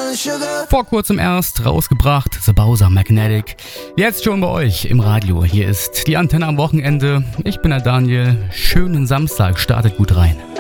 Vor kurzem erst rausgebracht, The Bowser Magnetic. Jetzt schon bei euch im Radio. Hier ist die Antenne am Wochenende. Ich bin der Daniel. Schönen Samstag, startet gut rein.